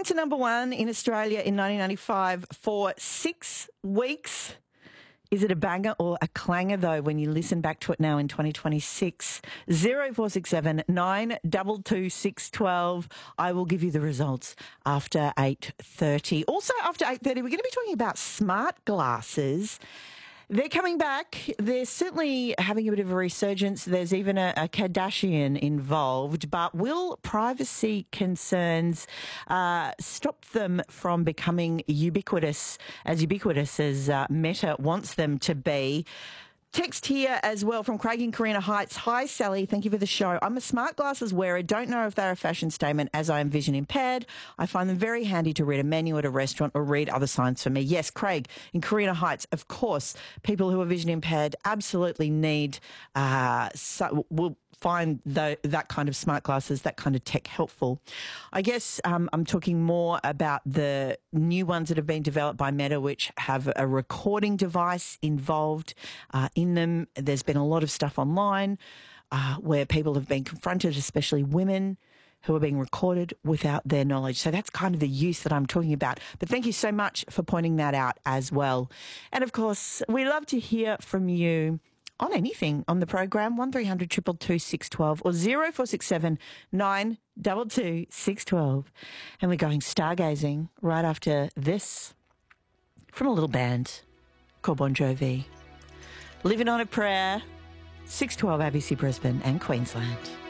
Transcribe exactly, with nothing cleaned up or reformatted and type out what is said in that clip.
Went to number one in Australia in nineteen ninety-five for six weeks. Is it a banger or a clanger, though, when you listen back to it now in twenty twenty-six? zero four six seven nine two two six one two. I will give you the results after eight thirty. Also, after eight thirty, we're going to be talking about smart glasses. They're coming back. They're certainly having a bit of a resurgence. There's even a, a Kardashian involved. But will privacy concerns uh, stop them from becoming ubiquitous, as ubiquitous as uh, Meta wants them to be? Text here as well from Craig in Carina Heights. Hi, Sally. Thank you for the show. I'm a smart glasses wearer. Don't know if they're a fashion statement as I am vision impaired. I find them very handy to read a menu at a restaurant or read other signs for me. Yes, Craig in Carina Heights, of course, people who are vision impaired absolutely need, uh, so, will find the, that kind of smart glasses, that kind of tech helpful. I guess um, I'm talking more about the new ones that have been developed by Meta, which have a recording device involved uh, in them. There's been a lot of stuff online uh, where people have been confronted, especially women, who are being recorded without their knowledge. So that's kind of the use that I'm talking about. But thank you so much for pointing that out as well. And of course, we love to hear from you on anything on the program, one three hundred two two two six one two or zero four six seven nine two two six one two. And we're going stargazing right after this from a little band called Bon Jovi. Living on a Prayer, six twelve A B C Brisbane and Queensland.